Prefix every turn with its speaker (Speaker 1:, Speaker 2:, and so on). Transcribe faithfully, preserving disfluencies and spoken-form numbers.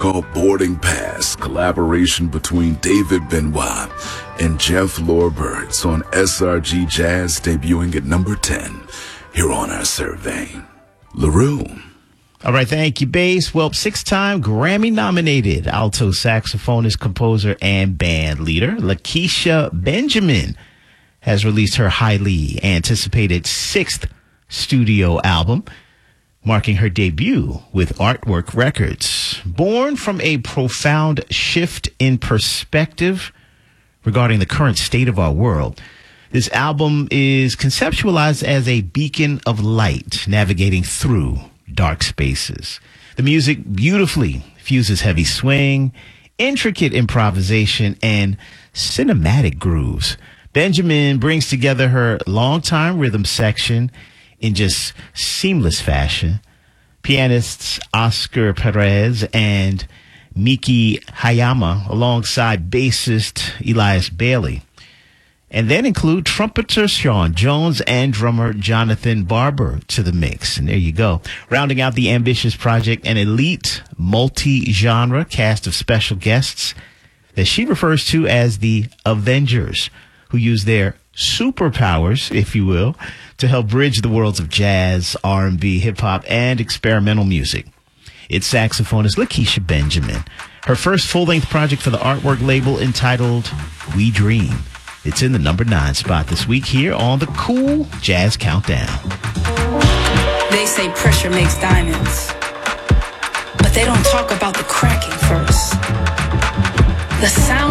Speaker 1: called Boarding Pass, collaboration between David Benoit and Jeff Lorber. It's on S R G Jazz, debuting at number ten here on our survey. LaRue.
Speaker 2: All right, thank you, Bass. Well, six-time Grammy-nominated alto saxophonist, composer, and band leader Lakecia Benjamin has released her highly anticipated sixth studio album, marking her debut with Artwork Records. Born from a profound shift in perspective regarding the current state of our world, this album is conceptualized as a beacon of light navigating through dark spaces. The music beautifully fuses heavy swing, intricate improvisation, and cinematic grooves. Benjamin brings together her longtime rhythm section in just seamless fashion. Pianists Oscar Perez and Miki Hayama alongside bassist Elias Bailey. And then include trumpeter Sean Jones and drummer Jonathan Barber to the mix. And there you go. Rounding out the ambitious project, an elite multi-genre cast of special guests that she refers to as the Avengers, who use their superpowers, if you will, to help bridge the worlds of jazz, R and B, hip-hop, and experimental music. It's saxophonist Lakecia Benjamin. Her first full-length project for the Artwork label entitled We Dream. It's in the number nine spot this week here on the Cool Jazz Countdown.
Speaker 3: They say pressure makes diamonds, but they don't talk about the cracking first. The sound